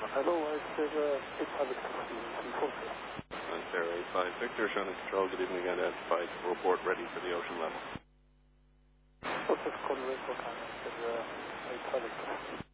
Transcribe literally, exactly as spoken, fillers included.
Hello, I said uh, eight five control. Sarah eight five Victor, showing control, good evening, identified, report ready for the ocean level. What's this code rate for time? I said uh, eight five